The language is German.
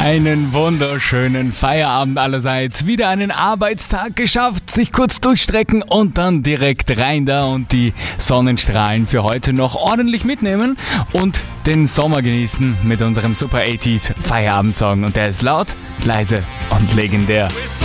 Einen wunderschönen Feierabend allerseits. Wieder einen Arbeitstag geschafft, sich kurz durchstrecken und dann direkt rein da und die Sonnenstrahlen für heute noch ordentlich mitnehmen und den Sommer genießen mit unserem Super 80s Feierabendsong. Und der ist laut, leise und legendär.